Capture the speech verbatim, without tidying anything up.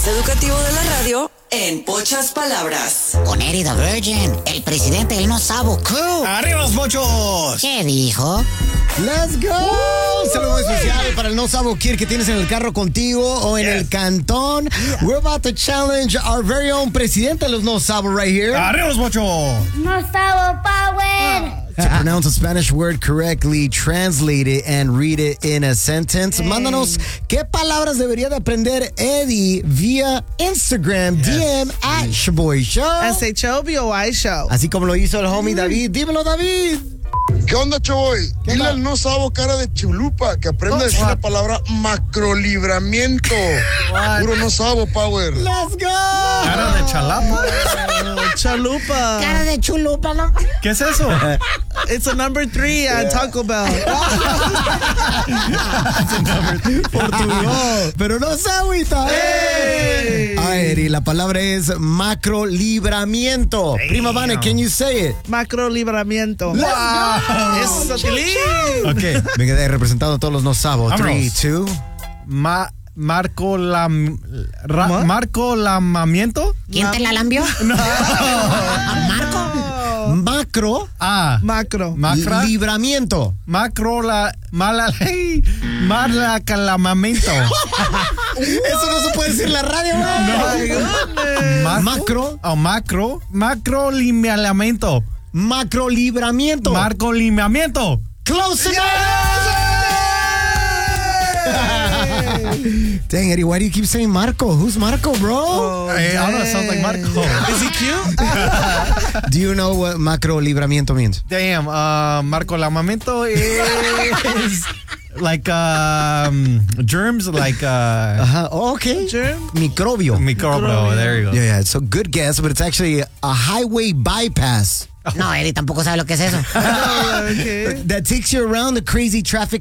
educativo de la radio en pocas palabras. Con Eddie the Virgin, el presidente del No Sabo Crew. ¡Arriba los mochos! ¿Qué dijo? ¡Let's go! Un saludo muy especial para el No Sabo Kid que tienes en el carro contigo o en Yes. el cantón. We're about to challenge our very own presidente de los No Sabo right here. ¡Arriba los mochos! No Sabo Power. To pronounce a Spanish word correctly, translate it and read it in a sentence. Mándanos qué palabras debería de aprender Eddie vía Instagram, D M at Shaboy Show. S H O B O I Show. Así como lo hizo el homie David. Dímelo, David. ¿Qué onda, Choboy? ¿Qué Dile onda? al no sabo cara de chulupa que aprenda a decir la palabra macrolibramiento. Puro no sabo, Power. Let's go. ¿Cara de chalapa? Chalupa. Cara de chulupa, ¿no? ¿Qué es eso? It's a number three at Taco Bell. Portugal. Pero no se agüita. Hey. Ay, Eddie, la palabra es macrolibramiento. Prima Vane, can you say it? Macro libramiento. Let's go. Eso, Tilín. Ok. Venga, de ahí representando a todos los no sabos. Vámonos. Three, two. Ma Marco la ra- ¿Ma? Marco lamamiento. ¿Quién te la lambió? ¿Marco? Macro. Ah, Macro. macra, Libramiento. macro la mala ley, mala calamamento. Eso no se puede decir en la radio, güey. Macro, Macro. oh, macro, macro lineamiento, Macro libramiento. marco lineamiento. Close enough. Dang, Eddie, why do you keep saying Marco? Who's Marco, bro? Oh, Hey, I don't know, it sounds like Marco. Is he cute? Do you know what macro libramiento means? Damn, uh, marco lamamiento is like um, germs, like uh, Uh-huh. Oh, okay. Germ? Microbio. microbio. There you go. Yeah, yeah. It's a good guess, but it's actually a highway bypass No, Eddie tampoco sabe lo que es eso. Okay. that takes you around the crazy traffic